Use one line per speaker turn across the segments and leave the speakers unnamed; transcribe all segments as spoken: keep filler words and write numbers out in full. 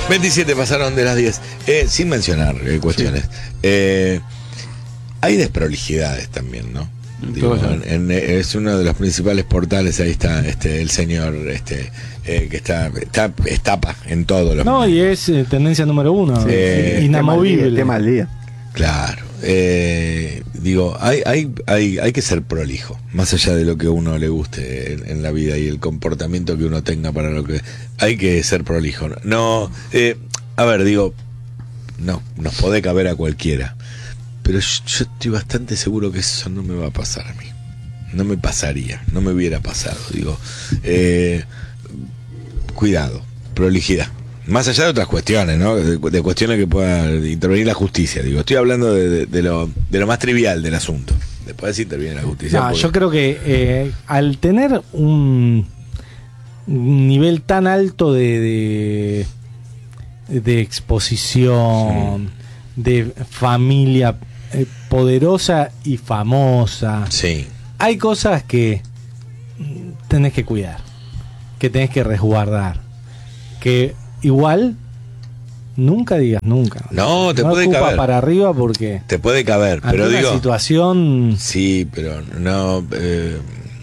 veintisiete pasaron de las diez. Eh, sin mencionar eh, cuestiones. Sí. Eh, hay desprolijidades también, ¿no? Digo, en, en, es uno de los principales portales. Ahí está este el señor este eh, que está, está estapa en todo. Los
no, momentos. Y es eh, tendencia número uno. Sí, eh, inamovible.
El tema del día.
Claro. Eh, digo, hay, hay, hay, hay que ser prolijo, más allá de lo que a uno le guste en, en la vida y el comportamiento que uno tenga para lo que... Hay que ser prolijo. No, eh, a ver, digo, no, nos puede caber a cualquiera, pero yo, yo estoy bastante seguro que eso no me va a pasar a mí. No me pasaría, no me hubiera pasado. Digo, eh, cuidado, prolijidad. Más allá de otras cuestiones, ¿no? De, de cuestiones que pueda intervenir la justicia. Digo, estoy hablando de, de, de, lo, de lo más trivial del asunto. Después interviene la justicia.
No,
porque...
yo creo que eh, al tener un, un nivel tan alto de, de, de exposición, mm. de familia eh, poderosa y famosa,
sí.
Hay cosas que tenés que cuidar, que tenés que resguardar, que igual nunca digas nunca.
No, te
no
puede caber
para arriba porque
te puede caber, pero
una
digo
situación.
Sí, pero no. Eh,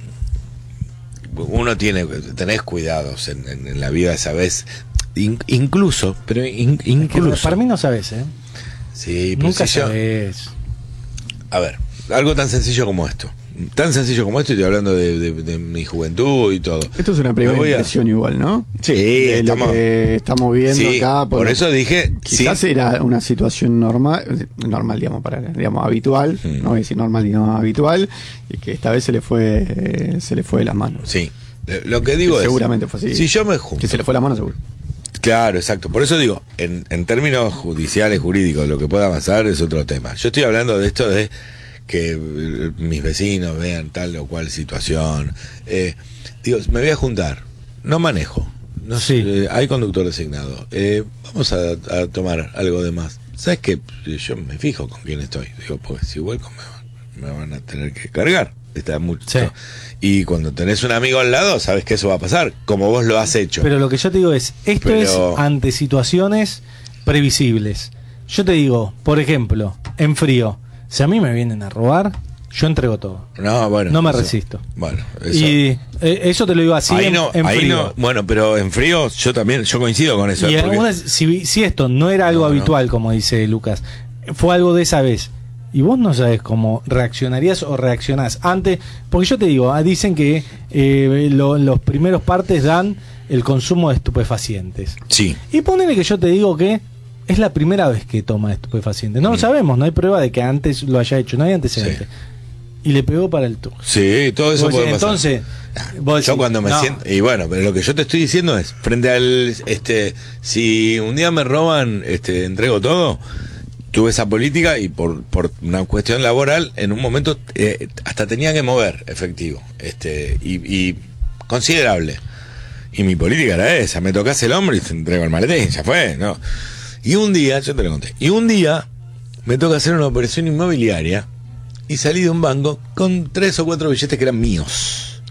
uno tiene, tenés cuidados en, en, en la vida, sabes. In, incluso, pero in, incluso.
Es que para mí no sabes, ¿eh?
Sí, pero
nunca
si yo,
sabes.
A ver, algo tan sencillo como esto. Tan sencillo como esto, estoy hablando de, de, de mi juventud y todo.
Esto es una primera impresión a... igual, ¿no?
Sí,
de
estamos...
lo que estamos viendo
sí,
acá.
Por, por eso dije...
Quizás sí. Era una situación normal, normal digamos, para digamos habitual, hmm. no voy a decir normal, digamos habitual, y que esta vez se le fue eh, se le fue de las manos.
Sí, lo que digo
que
es...
Seguramente fue así.
Si yo me junto...
Que se le fue la mano seguro.
Claro, exacto. Por eso digo, en, en términos judiciales, jurídicos, lo que pueda pasar es otro tema. Yo estoy hablando de esto de... que mis vecinos vean tal o cual situación. Eh, digo, me voy a juntar, no manejo, no
sí.
sé, eh, hay conductor designado, eh, vamos a, a tomar algo de más. ¿Sabes qué? Yo me fijo con quién estoy. Digo, pues si vuelco me, me van a tener que cargar. Está mucho.
Sí.
Y cuando tenés un amigo al lado, sabes que eso va a pasar, como vos lo has hecho.
Pero lo que yo te digo es, esto
Pero...
es ante situaciones previsibles. Yo te digo, por ejemplo, en frío, si a mí me vienen a robar, yo entrego todo.
No, bueno.
No me
eso,
resisto.
Bueno, eso.
Y eh, eso te lo digo así
ahí
en,
no,
en
ahí
frío.
No, bueno, pero en frío yo también, yo coincido con eso.
Y
porque...
algunas, si, si esto no era algo no, habitual, no. como dice Lucas, fue algo de esa vez, y vos no sabés cómo reaccionarías o reaccionás antes, porque yo te digo, dicen que eh, lo, los primeros partes dan el consumo de estupefacientes.
Sí.
Y ponele que yo te digo que es la primera vez que toma estupefacientes. No mm. lo sabemos, no hay prueba de que antes lo haya hecho, no hay antecedentes. Sí. Y le pegó para el tubo.
Sí, todo eso puede pasar.
Entonces, vos
yo
decís,
cuando me
no.
siento, y bueno, pero lo que yo te estoy diciendo es, frente al, este, si un día me roban, este, entrego todo. Tuve esa política y por, por una cuestión laboral, en un momento eh, hasta tenía que mover efectivo, este, y, y considerable. Y mi política era esa, me tocas el hombro y te entrego el maletín, ya fue, ¿no? Y un día, yo te lo conté, y un día me toca hacer una operación inmobiliaria y salí de un banco con tres o cuatro billetes que eran míos.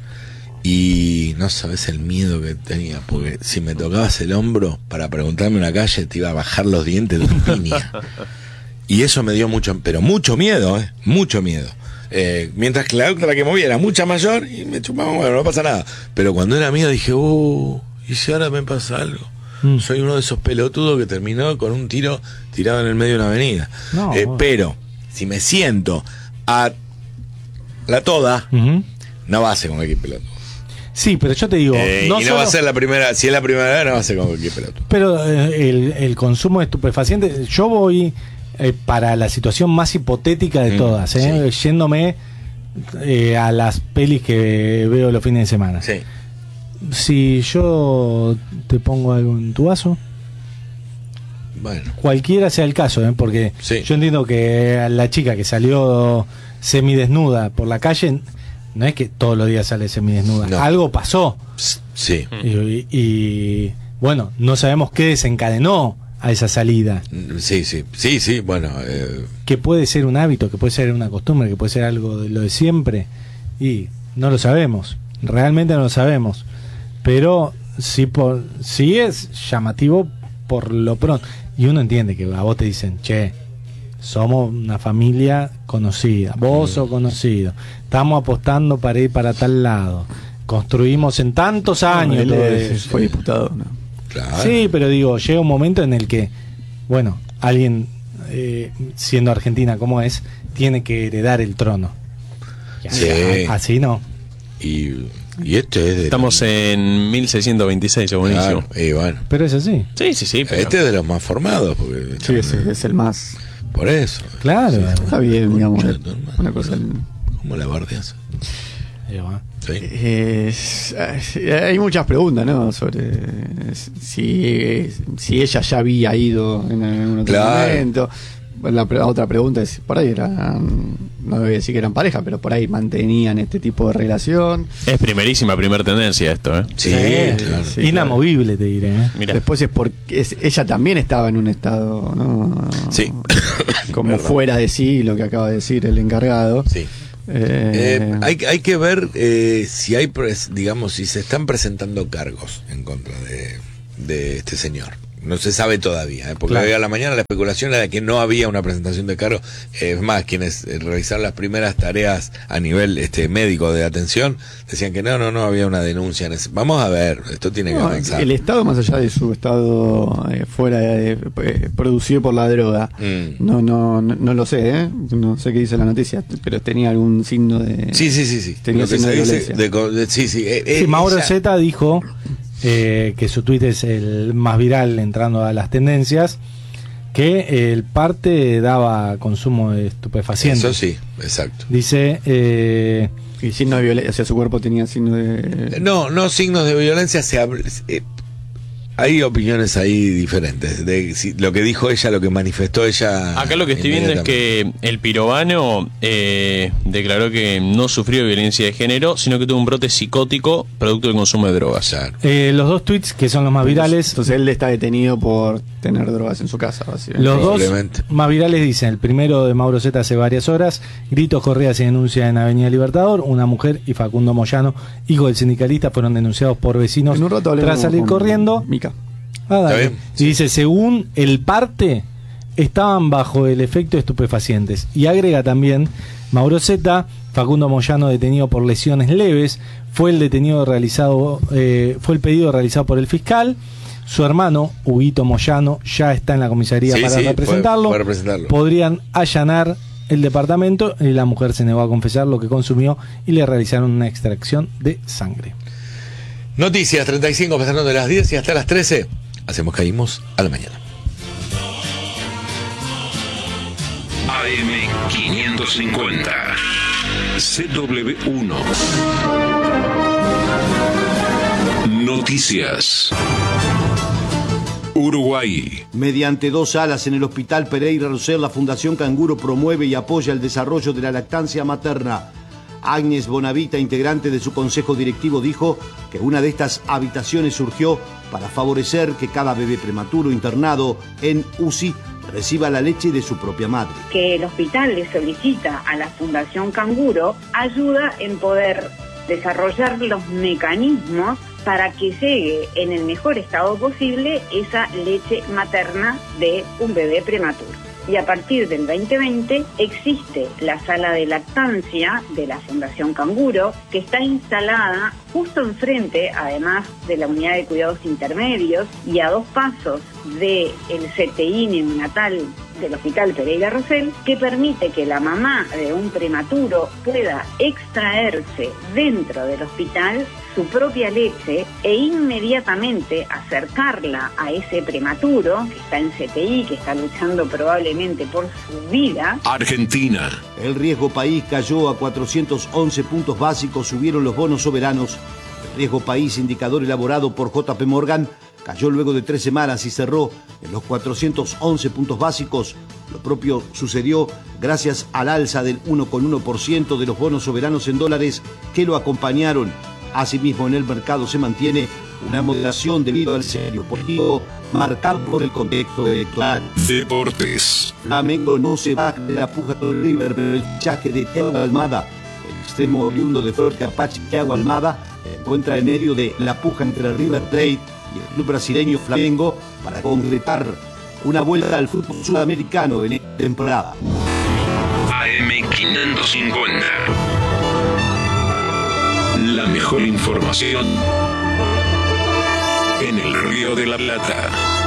Y no sabes el miedo que tenía, porque si me tocabas el hombro para preguntarme una calle te iba a bajar los dientes de una piña. Y eso me dio mucho, pero mucho miedo, ¿eh? Mucho miedo. Eh, mientras que la otra que movía era mucha mayor y me chupaba, bueno, no pasa nada. Pero cuando era mío dije, uh, ¿y si ahora me pasa algo? Mm. Soy uno de esos pelotudos que terminó con un tiro tirado en el medio de una avenida. No, eh, bueno. Pero, si me siento a la toda, uh-huh. no va a ser con cualquier pelotudo.
Sí, pero yo te digo...
Eh, no y no solo... va a ser la primera, si es la primera vez, no va a ser con cualquier pelotudo.
Pero eh, el, el consumo de estupefacientes, yo voy... Eh, para la situación más hipotética de mm, todas, ¿eh? sí. yéndome eh, a las pelis que veo los fines de semana.
Sí.
Si yo te pongo algo en tu vaso,
bueno,
cualquiera sea el caso, ¿eh? Porque sí. yo entiendo que la chica que salió semidesnuda por la calle, no es que todos los días sale semidesnuda, no. algo pasó.
Sí.
Y, y bueno, no sabemos qué desencadenó a esa salida.
Sí, sí, sí, sí, bueno. Eh...
Que puede ser un hábito, que puede ser una costumbre, que puede ser algo de lo de siempre, y no lo sabemos, realmente no lo sabemos. Pero sí, por, sí es llamativo por lo pronto. Y uno entiende que a vos te dicen, che, somos una familia conocida, vos sos conocido, estamos apostando para ir para tal lado, construimos en tantos años
No,
todo
él
eso.
fue diputado, ¿no?
Claro.
Sí, pero digo, llega un momento en el que, bueno, alguien, eh, siendo Argentina como es, tiene que heredar el trono. Ya,
Sí.
ya, así no.
Y, y esto es de...
Estamos en mil seiscientos veintiséis, es buenísimo.
Claro, y bueno.
Pero es así.
Sí, sí, sí. Pero...
Este es de los más formados. Porque
Sí, es, es el más.
Por eso.
Claro.
Está bien, digamos.
Concha de tu hermano.
Una cosa.
¿Cómo la bardeas?
Ahí va.
Sí.
Eh, hay muchas preguntas, ¿no? Sobre si, si ella ya había ido en algún otro
Claro.
momento. La, pre- la otra pregunta es, por ahí eran, no voy a decir que eran pareja, pero por ahí mantenían este tipo de relación.
Es primerísima, primer tendencia esto, ¿eh?
Sí,
Sí,
claro.
sí.
Inamovible, te diré. ¿eh?
Mira.
Después es porque es- ella también estaba en un estado, ¿no?
Sí.
Como
Verdad.
fuera de sí, lo que acaba de decir el encargado.
Sí.
Eh,
Eh, hay, hay que ver eh, si hay, pres- digamos, si se están presentando cargos en contra de, de este señor. No se sabe todavía, ¿eh? Porque
Claro.
hoy a la mañana la especulación era de que no había una presentación de cargos. Eh, Es más, quienes eh, realizaron las primeras tareas a nivel este médico de atención decían que no, no, no había una denuncia. en ese- Vamos a ver, esto tiene que
no,
avanzar.
el estado, más allá de su estado eh, fuera de, eh, producido por la droga,
Mm.
no, no, no, no lo sé, ¿eh? No sé qué dice la noticia, pero tenía algún signo de.
Sí, sí, sí, sí.
Tenía
Lo que
signo
se
de
dice
violencia.
de co- de- sí, sí. eh, eh,
Sí, Mauro
ella-
Zeta dijo eh, que su tuit es el más viral entrando a las tendencias, que el parte daba consumo de estupefacientes.
Eso sí, exacto.
Dice, eh,
Y signo de violencia, o sea, su cuerpo tenía signo de.
No, no signos de violencia. Se habla- eh, hay opiniones ahí diferentes. De si, lo que dijo ella, lo que manifestó ella.
Acá lo que estoy viendo es que el pirobano eh, declaró que no sufrió violencia de género, sino que tuvo un brote psicótico producto del consumo de drogas.
Claro.
eh, los dos tweets que son los más virales,
Entonces él está detenido por tener drogas en su casa, básicamente.
los dos
Probablemente.
más virales dicen, el primero de Mauro Zeta hace varias horas, gritos, corridas y denuncia en Avenida Libertador, una mujer y Facundo Moyano, hijo del sindicalista, fueron denunciados por vecinos
En un rato hablemos
tras salir
con
corriendo.
Mica.
Ah, dale.
Está bien.
Y dice, según el parte, estaban bajo el efecto de estupefacientes. Y agrega también, Mauro Zeta, Facundo Moyano detenido por lesiones leves, fue el detenido realizado, eh, fue el pedido realizado por el fiscal. Su hermano, Huguito Moyano, ya está en la comisaría
Sí,
para
sí,
representarlo.
fue- fue a representarlo.
Podrían allanar el departamento y la mujer se negó a confesar lo que consumió y le realizaron una extracción de sangre.
Noticias treinta y cinco pasando de las diez y hasta las trece. Hacemos caímos a la mañana.
A M quinientos cincuenta. C W uno. Noticias. Uruguay.
Mediante dos salas en el Hospital Pereira Rosell, la Fundación Canguro promueve y apoya el desarrollo de la lactancia materna. Agnes Bonavita, integrante de su consejo directivo, dijo que una de estas habitaciones surgió para favorecer que cada bebé prematuro internado en U C I reciba la leche de su propia madre.
Que el hospital le solicita a la Fundación Canguro ayuda en poder desarrollar los mecanismos para que llegue en el mejor estado posible esa leche materna de un bebé prematuro. Y a partir del veinte veinte existe la sala de lactancia de la Fundación Canguro, que está instalada justo enfrente, además de la unidad de cuidados intermedios, y a dos pasos del C T I neonatal del Hospital Pereira Rosell, que permite que la mamá de un prematuro pueda extraerse dentro del hospital su propia leche e inmediatamente acercarla a ese prematuro que está en C T I, que está luchando probablemente por su vida.
Argentina.
El riesgo país cayó a cuatrocientos once puntos básicos, subieron los bonos soberanos. El riesgo país, indicador elaborado por J P Morgan, cayó luego de tres semanas y cerró en los cuatrocientos once puntos básicos. Lo propio sucedió gracias al alza del uno coma uno por ciento de los bonos soberanos en dólares que lo acompañaron. Asimismo, en el mercado se mantiene una moderación debido al escenario político marcado por el contexto electoral.
Deportes.
Flamengo no se va de la puja con River, pero el fichaje de Thiago Almada, el extremo oriundo de Fuerte Apache Thiago Almada, se encuentra en medio de la puja entre River Plate y el club brasileño Flamengo para concretar una vuelta al fútbol sudamericano en esta temporada.
A M quinientos cincuenta. La mejor información en el Río de la Plata.